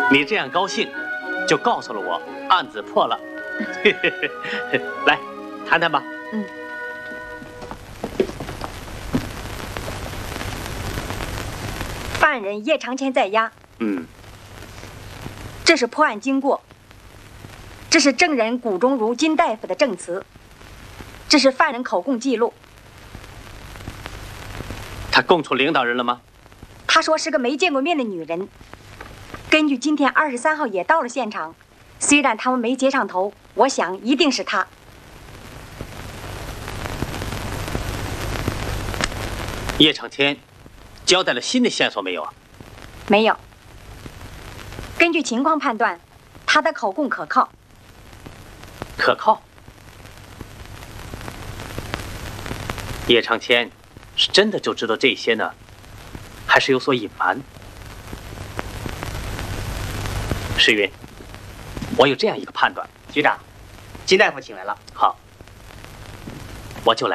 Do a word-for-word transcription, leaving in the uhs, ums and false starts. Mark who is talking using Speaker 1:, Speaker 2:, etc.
Speaker 1: 你这样高兴，就告诉了我案子破了。来，谈谈吧。
Speaker 2: 嗯。犯人叶长乾在押。
Speaker 1: 嗯。
Speaker 2: 这是破案经过。这是证人谷中如金大夫的证词。这是犯人口供记录。
Speaker 1: 他供出领导人了吗？
Speaker 2: 他说是个没见过面的女人。根据今天二十三号也到了现场，虽然他们没接上头，我想一定是他。
Speaker 1: 叶长乾交代了新的线索没有啊？
Speaker 2: 没有。根据情况判断，他的口供可靠。
Speaker 1: 可靠？叶长乾是真的就知道这些呢，还是有所隐瞒？石云，我有这样一个判断。
Speaker 3: 局长，金大夫请来了。
Speaker 1: 好，我就来。